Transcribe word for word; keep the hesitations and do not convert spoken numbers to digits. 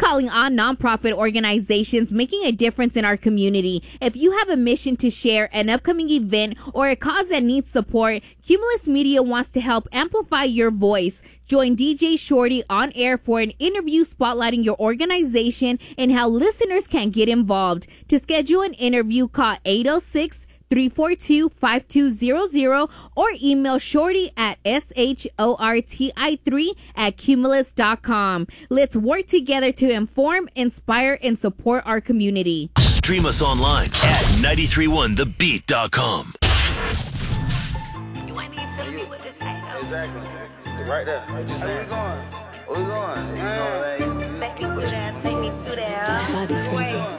calling on nonprofit organizations making a difference in our community. If you have a mission to share, an upcoming event, or a cause that needs support, Cumulus Media wants to help amplify your voice. Join D J Shorty on air for an interview spotlighting your organization and how listeners can get involved. To schedule an interview, call eight oh six, three four two, five two zero zero or email shorty at shorti three at cumulus dot com. Let's work together to inform, inspire, and support our community. Stream us online at nine three one the beat dot com. You ain't even tell me what to say. Exactly. Right there. Where you saying? Where we going? Where we going? You know, like, Take me through there, take me through there. Bobby Wait.